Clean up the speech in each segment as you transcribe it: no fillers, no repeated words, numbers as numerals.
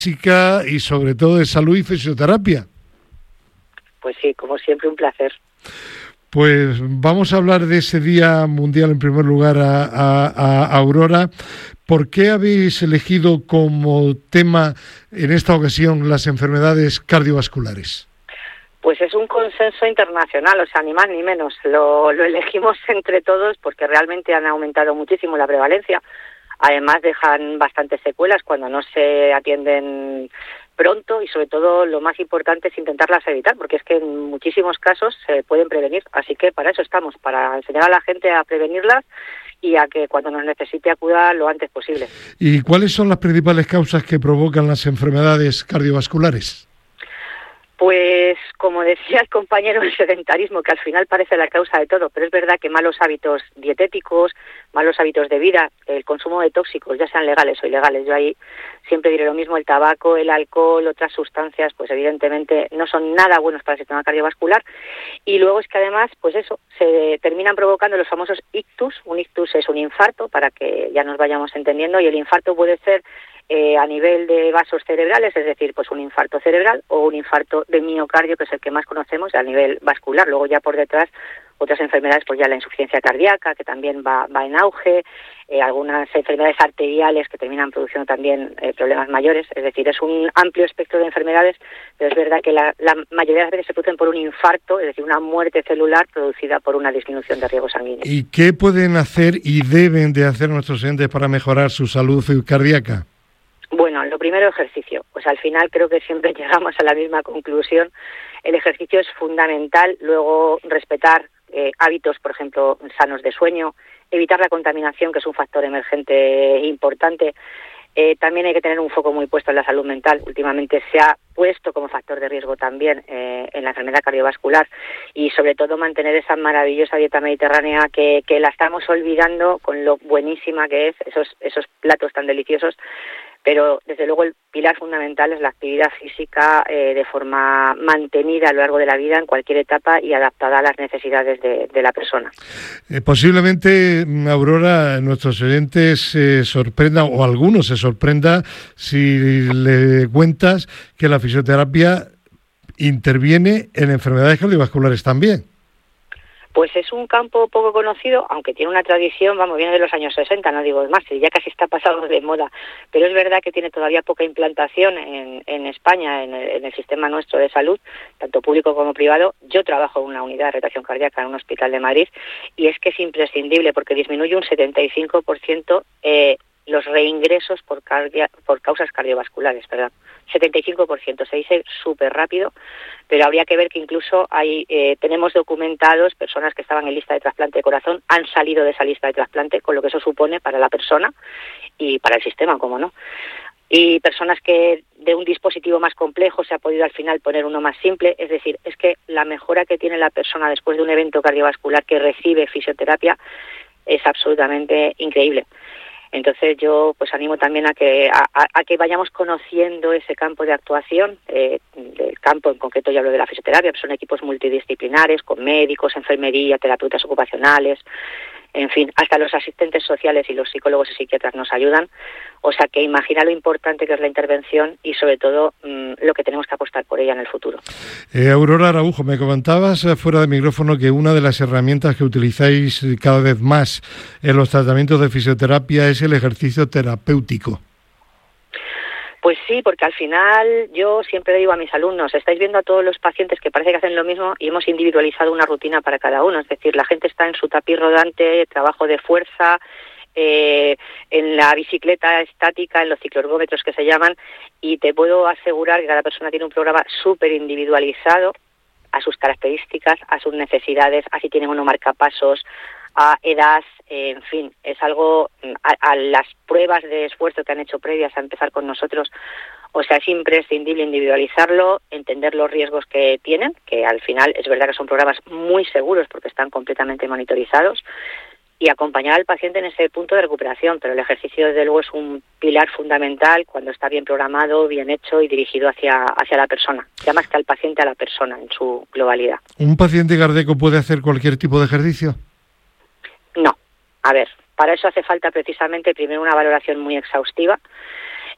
física y sobre todo de salud y fisioterapia. Pues sí, como siempre, un placer. Pues vamos a hablar de ese Día Mundial en primer lugar a Aurora. ¿Por qué habéis elegido como tema en esta ocasión las enfermedades cardiovasculares? Pues es un consenso internacional, o sea, ni más ni menos. Lo elegimos entre todos porque realmente han aumentado muchísimo la prevalencia. Además dejan bastantes secuelas cuando no se atienden pronto y sobre todo lo más importante es intentarlas evitar, porque es que en muchísimos casos se pueden prevenir. Así que para eso estamos, para enseñar a la gente a prevenirlas y a que cuando nos necesite acuda lo antes posible. ¿Y cuáles son las principales causas que provocan las enfermedades cardiovasculares? Pues, como decía el compañero, el sedentarismo, que al final parece la causa de todo, pero es verdad que malos hábitos dietéticos, malos hábitos de vida, el consumo de tóxicos, ya sean legales o ilegales, yo ahí siempre diré lo mismo, el tabaco, el alcohol, otras sustancias, pues evidentemente no son nada buenos para el sistema cardiovascular, y luego es que además, pues eso, se terminan provocando los famosos ictus. Un ictus es un infarto, para que ya nos vayamos entendiendo, y el infarto puede ser a nivel de vasos cerebrales, es decir, pues un infarto cerebral o un infarto de miocardio, que es el que más conocemos a nivel vascular. Luego ya por detrás otras enfermedades, pues ya la insuficiencia cardíaca, que también va en auge, algunas enfermedades arteriales que terminan produciendo también problemas mayores. Es decir, es un amplio espectro de enfermedades, pero es verdad que la mayoría de las veces se producen por un infarto, es decir, una muerte celular producida por una disminución de riego sanguíneo. ¿Y qué pueden hacer y deben de hacer nuestros oyentes para mejorar su salud cardíaca? Bueno, lo primero, ejercicio. Pues al final creo que siempre llegamos a la misma conclusión. El ejercicio es fundamental. Luego, respetar hábitos, por ejemplo, sanos de sueño, evitar la contaminación, que es un factor emergente importante. También hay que tener un foco muy puesto en la salud mental. Últimamente se ha puesto como factor de riesgo también en la enfermedad cardiovascular, y sobre todo mantener esa maravillosa dieta mediterránea que la estamos olvidando con lo buenísima que es, esos platos tan deliciosos. Pero desde luego el pilar fundamental es la actividad física de forma mantenida a lo largo de la vida en cualquier etapa y adaptada a las necesidades de la persona. Posiblemente, Aurora, nuestros oyentes se sorprendan, o algunos se sorprenda, si le cuentas que la fisioterapia interviene en enfermedades cardiovasculares también. Pues es un campo poco conocido, aunque tiene una tradición, viene de los años 60, no digo más, ya casi está pasado de moda, pero es verdad que tiene todavía poca implantación en España, en el sistema nuestro de salud, tanto público como privado. Yo trabajo en una unidad de retracción cardíaca en un hospital de Madrid, y es que es imprescindible porque disminuye un 75% los reingresos por causas cardiovasculares, 75%, se dice súper rápido, pero habría que ver que incluso tenemos documentados personas que estaban en lista de trasplante de corazón, han salido de esa lista de trasplante, con lo que eso supone para la persona y para el sistema, como no. Y personas que de un dispositivo más complejo se ha podido al final poner uno más simple. Es decir, es que la mejora que tiene la persona después de un evento cardiovascular que recibe fisioterapia es absolutamente increíble. Entonces yo pues animo también a que vayamos conociendo ese campo de actuación, del campo en concreto ya hablo de la fisioterapia, son equipos multidisciplinares con médicos, enfermería, terapeutas ocupacionales, en fin, hasta los asistentes sociales y los psicólogos y psiquiatras nos ayudan. O sea que imagina lo importante que es la intervención y sobre todo lo que tenemos que apostar por ella en el futuro. Aurora Araujo, me comentabas fuera de micrófono que una de las herramientas que utilizáis cada vez más en los tratamientos de fisioterapia es el ejercicio terapéutico. Pues sí, porque al final yo siempre digo a mis alumnos, estáis viendo a todos los pacientes que parece que hacen lo mismo y hemos individualizado una rutina para cada uno. Es decir, la gente está en su tapiz rodante, trabajo de fuerza, en la bicicleta estática, en los cicloergómetros que se llaman, y te puedo asegurar que cada persona tiene un programa súper individualizado a sus características, a sus necesidades, así tienen uno marcapasos, a edad, en fin, es algo a las pruebas de esfuerzo que han hecho previas a empezar con nosotros. O sea, es imprescindible individualizarlo, entender los riesgos que tienen, que al final es verdad que son programas muy seguros porque están completamente monitorizados, y acompañar al paciente en ese punto de recuperación. Pero el ejercicio, desde luego, es un pilar fundamental cuando está bien programado, bien hecho y dirigido hacia la persona, ya más que al paciente, a la persona en su globalidad. ¿Un paciente cardíaco puede hacer cualquier tipo de ejercicio? No. A ver, para eso hace falta precisamente primero una valoración muy exhaustiva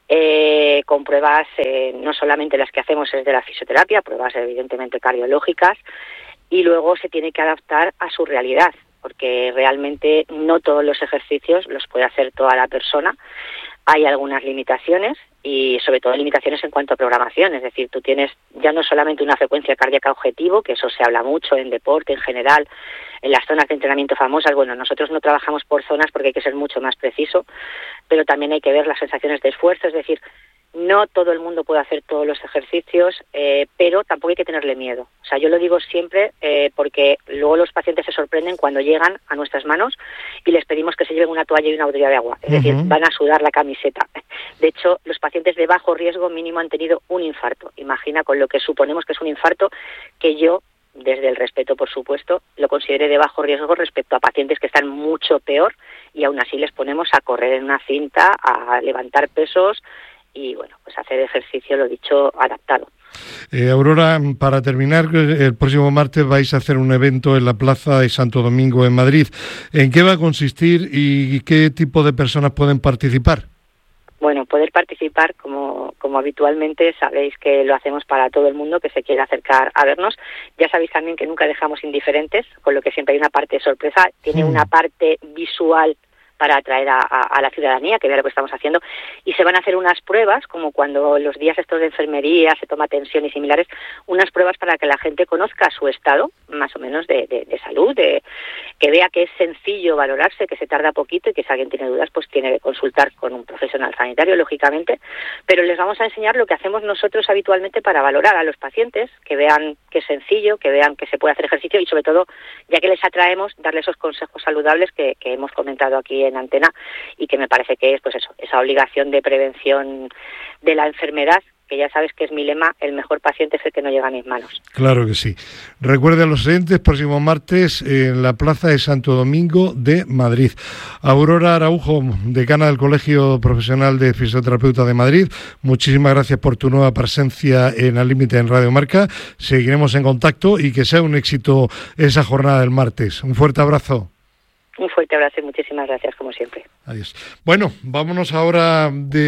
con pruebas no solamente las que hacemos es de la fisioterapia, pruebas evidentemente cardiológicas, y luego se tiene que adaptar a su realidad, porque realmente no todos los ejercicios los puede hacer toda la persona. Hay algunas limitaciones y sobre todo limitaciones en cuanto a programación, es decir, tú tienes ya no solamente una frecuencia cardíaca objetivo, que eso se habla mucho en deporte en general, en las zonas de entrenamiento famosas. Bueno, nosotros no trabajamos por zonas porque hay que ser mucho más preciso, pero también hay que ver las sensaciones de esfuerzo, es decir, no todo el mundo puede hacer todos los ejercicios, pero tampoco hay que tenerle miedo. O sea, yo lo digo siempre porque luego los pacientes se sorprenden cuando llegan a nuestras manos y les pedimos que se lleven una toalla y una botella de agua. Es decir, van a sudar la camiseta. De hecho, los pacientes de bajo riesgo mínimo han tenido un infarto. Imagina con lo que suponemos que es un infarto, que yo, desde el respeto, por supuesto, lo consideré de bajo riesgo respecto a pacientes que están mucho peor y aún así les ponemos a correr en una cinta, a levantar pesos y, bueno, pues hacer ejercicio, lo dicho, adaptado. Aurora, para terminar, el próximo martes vais a hacer un evento en la Plaza de Santo Domingo en Madrid. ¿En qué va a consistir y qué tipo de personas pueden participar? Bueno, poder participar, como habitualmente, sabéis que lo hacemos para todo el mundo que se quiera acercar a vernos. Ya sabéis también que nunca dejamos indiferentes, con lo que siempre hay una parte de sorpresa, tiene una parte visual para atraer a la ciudadanía, que vea lo que estamos haciendo, y se van a hacer unas pruebas, como cuando los días estos de enfermería se toma tensión y similares, unas pruebas para que la gente conozca su estado, más o menos, de salud, que vea que es sencillo valorarse, que se tarda poquito y que si alguien tiene dudas, pues tiene que consultar con un profesional sanitario, lógicamente, pero les vamos a enseñar lo que hacemos nosotros habitualmente para valorar a los pacientes, que vean que es sencillo, que vean que se puede hacer ejercicio y, sobre todo, ya que les atraemos, darles esos consejos saludables que hemos comentado aquí en antena y que me parece que es, pues eso, esa obligación de prevención de la enfermedad, que ya sabes que es mi lema, el mejor paciente es el que no llega a mis manos. Claro que sí. Recuerden a los oyentes, próximo martes en la Plaza de Santo Domingo de Madrid. Aurora Araujo, decana del Colegio Profesional de Fisioterapeutas de Madrid, muchísimas gracias por tu nueva presencia en Al Límite en Radio Marca. Seguiremos en contacto y que sea un éxito esa jornada del martes. Un fuerte abrazo. Un fuerte abrazo y muchísimas gracias, como siempre. Adiós. Bueno, vámonos ahora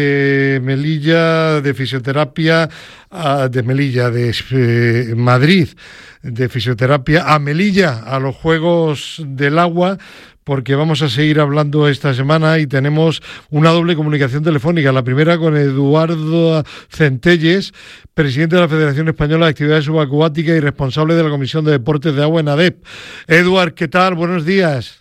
de Melilla, de fisioterapia, de Melilla, de Madrid, de fisioterapia, a Melilla, a los Juegos del Agua, porque vamos a seguir hablando esta semana y tenemos una doble comunicación telefónica. La primera con Eduardo Centelles, presidente de la Federación Española de Actividades Subacuáticas y responsable de la Comisión de Deportes de Agua en ADEP. Eduard, ¿qué tal? Buenos días.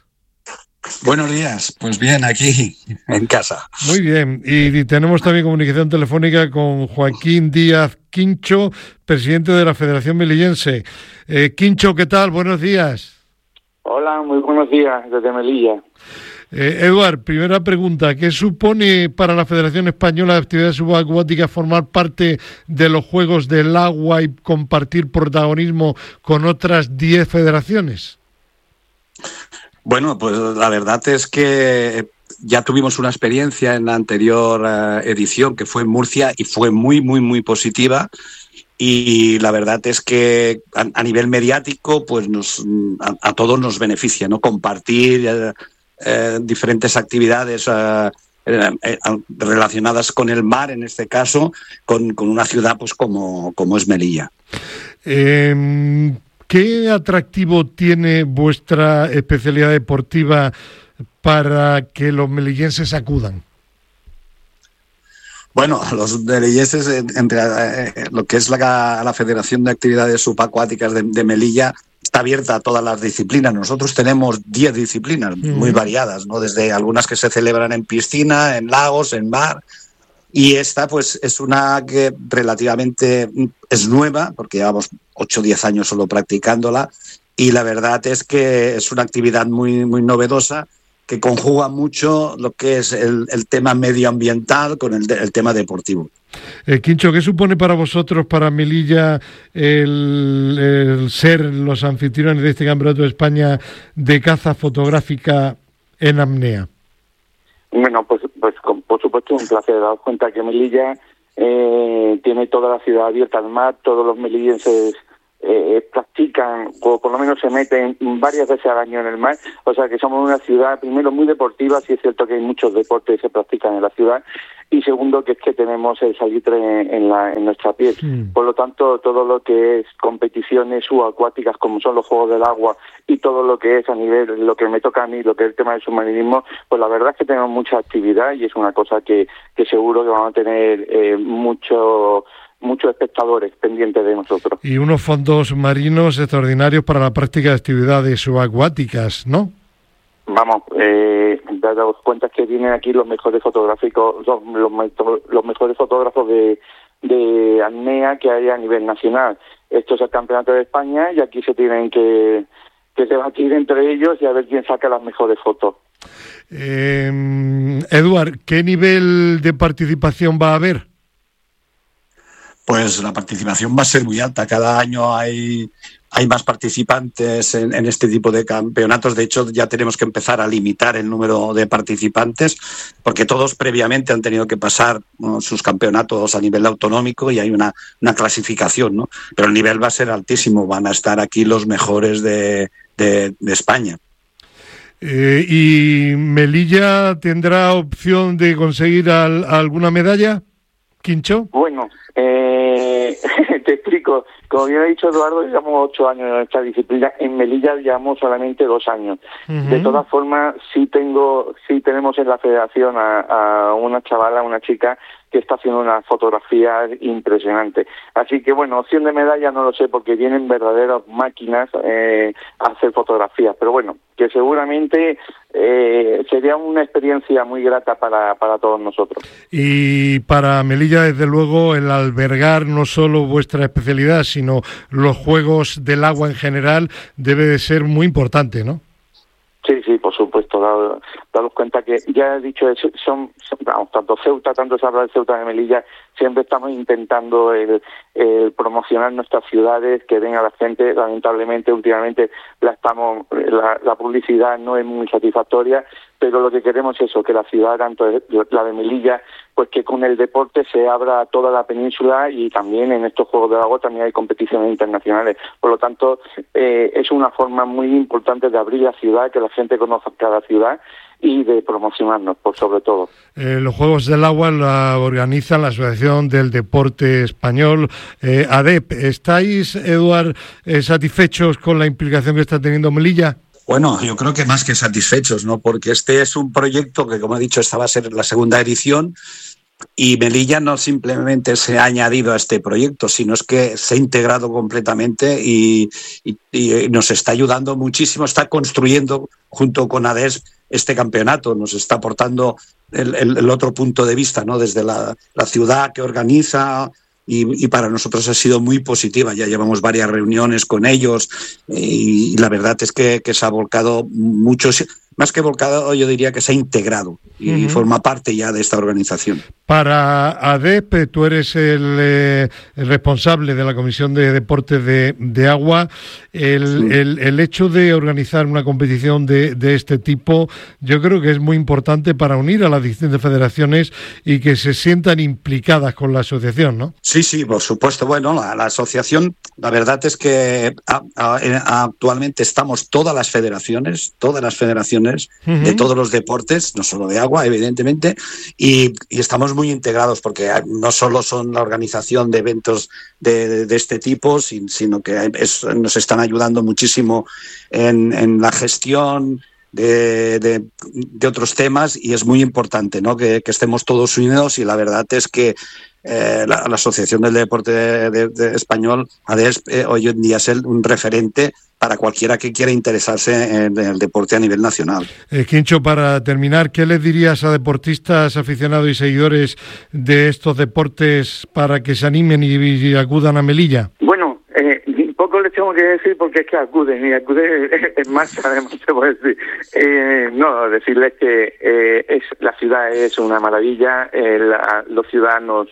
Buenos días, pues bien, aquí en casa. Muy bien, y tenemos también comunicación telefónica con Joaquín Díaz Quincho, presidente de la Federación Melillense. Quincho, ¿qué tal? Buenos días. Hola, muy buenos días desde Melilla. Eduard, primera pregunta, ¿qué supone para la Federación Española de Actividades Subacuáticas formar parte de los Juegos del Agua y compartir protagonismo con otras 10 federaciones? Bueno, pues la verdad es que ya tuvimos una experiencia en la anterior edición que fue en Murcia y fue muy, muy, muy positiva. Y la verdad es que a nivel mediático, pues a todos nos beneficia, ¿no? Compartir diferentes actividades relacionadas con el mar, en este caso, con una ciudad pues como es Melilla. ¿Qué atractivo tiene vuestra especialidad deportiva para que los melillenses acudan? Bueno, los melillenses, entre lo que es la Federación de Actividades Subacuáticas de Melilla, está abierta a todas las disciplinas. Nosotros tenemos 10 disciplinas muy variadas, ¿no? Desde algunas que se celebran en piscina, en lagos, en mar. Y esta, pues, es una que relativamente es nueva, porque llevamos 8 o 10 años solo practicándola, y la verdad es que es una actividad muy, muy novedosa, que conjuga mucho lo que es el tema medioambiental con el tema deportivo. Quincho, ¿qué supone para vosotros, para Melilla, el ser los anfitriones de este Campeonato de España de caza fotográfica en apnea? Bueno, pues por supuesto un placer. Daos cuenta que Melilla tiene toda la ciudad abierta al mar, todos los melillenses practican, o por lo menos se meten varias veces al año en el mar. O sea que somos una ciudad, primero, muy deportiva. Sí es cierto que hay muchos deportes que se practican en la ciudad, y segundo, que es que tenemos el salitre en nuestra piel. Por lo tanto, todo lo que es competiciones subacuáticas, como son los Juegos del Agua, y todo lo que es a nivel, lo que me toca a mí, lo que es el tema del submarinismo, pues la verdad es que tenemos mucha actividad, y es una cosa que seguro que vamos a tener muchos espectadores pendientes de nosotros. Y unos fondos marinos extraordinarios para la práctica de actividades subacuáticas, ¿no? Vamos, daos cuenta que vienen aquí los mejores fotográficos, los mejores fotógrafos de apnea que hay a nivel nacional. Esto es el Campeonato de España, y aquí se tienen que debatir entre ellos y a ver quién saca las mejores fotos. Eduard, ¿qué nivel de participación va a haber? Pues la participación va a ser muy alta. Cada año hay más participantes en este tipo de campeonatos. De hecho, ya tenemos que empezar a limitar el número de participantes, porque todos previamente han tenido que pasar sus campeonatos a nivel autonómico, y hay una clasificación, ¿no? Pero el nivel va a ser altísimo. Van a estar aquí los mejores de España. ¿Y Melilla tendrá opción de conseguir alguna medalla, Quincho? Bueno, te explico. Como bien ha dicho Eduardo, llevamos 8 años en esta disciplina. En Melilla llevamos solamente 2 años. De todas formas, sí tenemos en la federación a una chavala, una chica, que está haciendo unas fotografías impresionantes. Así que, bueno, opción de medalla no lo sé, porque vienen verdaderas máquinas a hacer fotografías. Pero bueno, que seguramente sería una experiencia muy grata para todos nosotros. Y para Melilla, desde luego, el albergar no solo vuestra especialidad, sino los Juegos del Agua en general, debe de ser muy importante, ¿no? Sí, por supuesto. Daros cuenta que, ya he dicho, vamos, tanto Ceuta, tanto se habla de Ceuta de Melilla, siempre estamos intentando el promocionar nuestras ciudades, que venga la gente. Lamentablemente, últimamente la publicidad no es muy satisfactoria, pero lo que queremos es eso, que la ciudad, tanto la de Melilla, pues que con el deporte se abra a toda la península, y también en estos Juegos del Agua también hay competiciones internacionales. Por lo tanto, es una forma muy importante de abrir la ciudad, que la gente conozca cada ciudad, y de promocionarnos, por sobre todo. Los Juegos del Agua la organiza la Asociación del Deporte Español, ADEP. ¿Estáis, Eduard, satisfechos con la implicación que está teniendo Melilla? Bueno, yo creo que más que satisfechos, ¿no? Porque este es un proyecto que, como he dicho, esta va a ser la segunda edición, y Melilla no simplemente se ha añadido a este proyecto, sino es que se ha integrado completamente y nos está ayudando muchísimo. Está construyendo junto con ADES este campeonato, nos está aportando el otro punto de vista, ¿no? Desde la ciudad que organiza. Y para nosotros ha sido muy positiva. Ya llevamos varias reuniones con ellos, y la verdad es que se ha volcado mucho, más que volcado, yo diría que se ha integrado y forma parte ya de esta organización. Para ADEP, tú eres el responsable de la Comisión de Deportes de Agua. El hecho de organizar una competición de este tipo, yo creo que es muy importante para unir a las distintas federaciones y que se sientan implicadas con la asociación, ¿no? Sí, por supuesto. Bueno, la asociación, la verdad es que actualmente estamos todas las federaciones de todos los deportes, no solo de agua, evidentemente, y estamos muy integrados, porque no solo son la organización de eventos de este tipo, sino que nos están ayudando muchísimo en la gestión de otros temas, y es muy importante, ¿no? que estemos todos unidos, y la verdad es que la Asociación del Deporte Español, ADES, hoy en día es un referente para cualquiera que quiera interesarse en el deporte a nivel nacional. Quincho, para terminar, ¿qué les dirías a deportistas, aficionados y seguidores de estos deportes para que se animen y acudan a Melilla? Bueno, poco les tengo que decir, porque es que acuden en marcha, además se puede decir. Decirles que la ciudad es una maravilla, los ciudadanos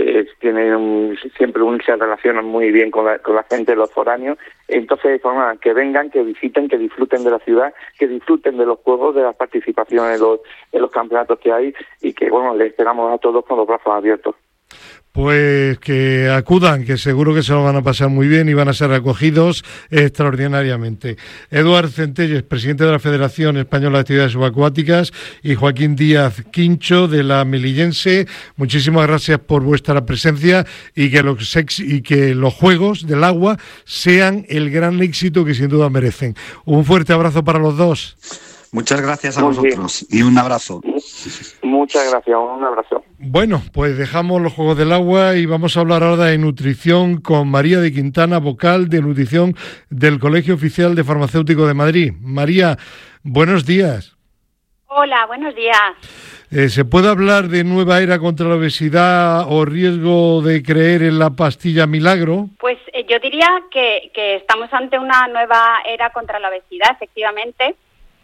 se relacionan muy bien con la gente, los foráneos. Entonces, que vengan, que visiten, que disfruten de la ciudad, que disfruten de los juegos, de las participaciones en los campeonatos que hay, y que, les esperamos a todos con los brazos abiertos. Pues que acudan, que seguro que se lo van a pasar muy bien y van a ser acogidos extraordinariamente. Eduard Centelles, presidente de la Federación Española de Actividades Subacuáticas, y Joaquín Díaz Quincho, de la Melillense, muchísimas gracias por vuestra presencia y que los Juegos del Agua sean el gran éxito que sin duda merecen. Un fuerte abrazo para los dos. Muchas gracias a vosotros y un abrazo. Muchas gracias, un abrazo. Bueno, pues dejamos los Juegos del Agua y vamos a hablar ahora de nutrición con María de Quintana, vocal de nutrición del Colegio Oficial de Farmacéuticos de Madrid. María, buenos días. Hola, buenos días. ¿Se puede hablar de nueva era contra la obesidad o riesgo de creer en la pastilla milagro? Pues yo diría que estamos ante una nueva era contra la obesidad, efectivamente.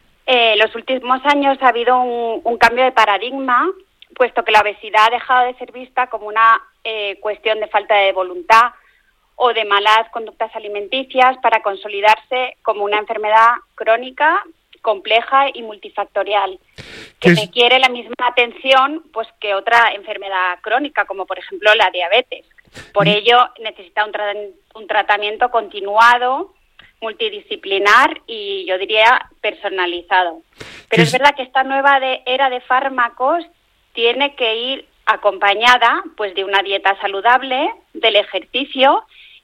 Los últimos años ha habido un cambio de paradigma, puesto que la obesidad ha dejado de ser vista como una cuestión de falta de voluntad o de malas conductas alimenticias para consolidarse como una enfermedad crónica, compleja y multifactorial, que requiere la misma atención pues que otra enfermedad crónica, como por ejemplo la diabetes. Por ello necesita un tratamiento continuado, multidisciplinar y yo diría personalizado. Pero es verdad que esta nueva era de fármacos tiene que ir acompañada pues de una dieta saludable, del ejercicio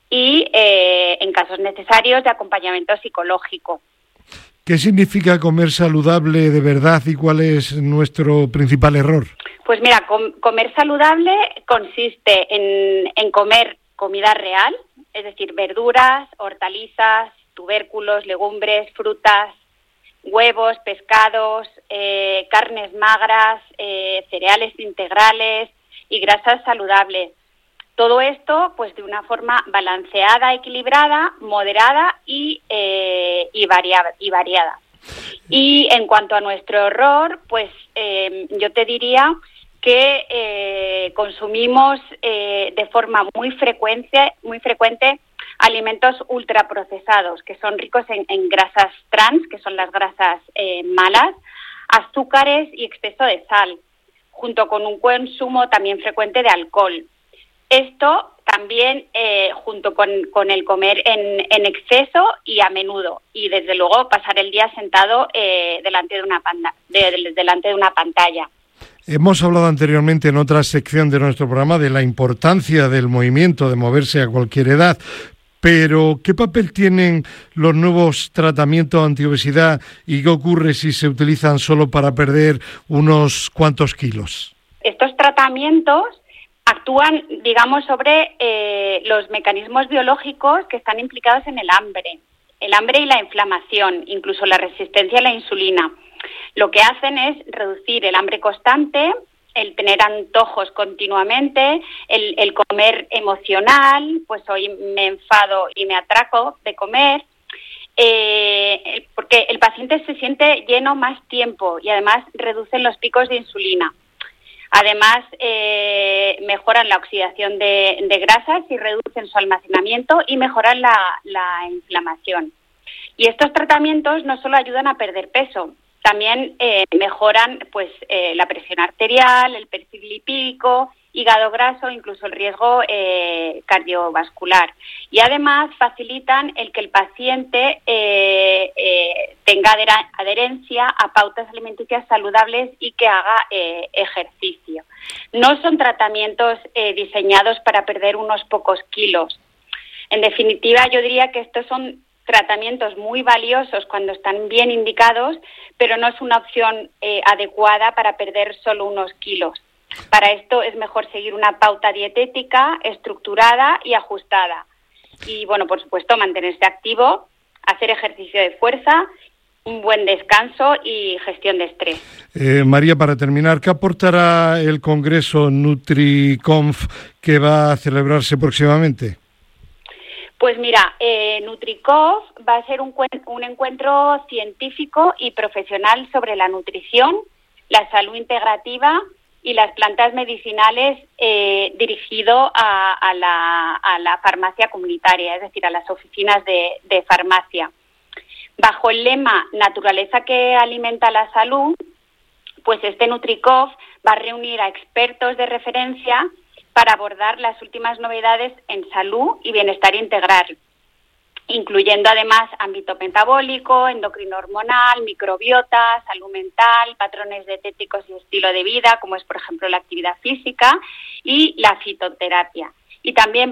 y en casos necesarios de acompañamiento psicológico. ¿Qué significa comer saludable de verdad y cuál es nuestro principal error? Pues mira, comer saludable consiste en comer comida real, es decir, verduras, hortalizas, tubérculos, legumbres, frutas, huevos, pescados, carnes magras, cereales integrales y grasas saludables. Todo esto, pues, de una forma balanceada, equilibrada, moderada y variada. Y en cuanto a nuestro error, pues, yo te diría que consumimos de forma muy frecuente alimentos ultraprocesados, que son ricos en grasas trans, que son las grasas malas, azúcares y exceso de sal, junto con un consumo también frecuente de alcohol. Esto también junto con el comer en exceso y a menudo, y desde luego pasar el día sentado delante de una pantalla. Hemos hablado anteriormente en otra sección de nuestro programa de la importancia del movimiento, de moverse a cualquier edad, pero ¿qué papel tienen los nuevos tratamientos antiobesidad y qué ocurre si se utilizan solo para perder unos cuantos kilos? Estos tratamientos actúan, digamos, sobre los mecanismos biológicos que están implicados en el hambre y la inflamación, incluso la resistencia a la insulina. Lo que hacen es reducir el hambre constante, el tener antojos continuamente, el comer emocional, pues hoy me enfado y me atraco de comer, porque el paciente se siente lleno más tiempo y además reducen los picos de insulina. Además, mejoran la oxidación de grasas y reducen su almacenamiento y mejoran la inflamación. Y estos tratamientos no solo ayudan a perder peso, también mejoran pues la presión arterial, el perfil lipídico, hígado graso, incluso el riesgo cardiovascular. Y además facilitan el que el paciente tenga adherencia a pautas alimenticias saludables y que haga ejercicio. No son tratamientos diseñados para perder unos pocos kilos. En definitiva, yo diría que estos son tratamientos muy valiosos cuando están bien indicados, pero no es una opción adecuada para perder solo unos kilos. Para esto es mejor seguir una pauta dietética estructurada y ajustada. Y, bueno, por supuesto, mantenerse activo, hacer ejercicio de fuerza, un buen descanso y gestión de estrés. María, para terminar, ¿qué aportará el Congreso NutriConf que va a celebrarse próximamente? Pues mira, NutriConf va a ser un encuentro científico y profesional sobre la nutrición, la salud integrativa y las plantas medicinales dirigido a la farmacia comunitaria, es decir, a las oficinas de farmacia. Bajo el lema Naturaleza que alimenta la salud, pues este NutriConf va a reunir a expertos de referencia para abordar las últimas novedades en salud y bienestar integral, incluyendo además ámbito metabólico, endocrino hormonal, microbiota, salud mental, patrones dietéticos y estilo de vida, como es por ejemplo la actividad física y la fitoterapia. Y también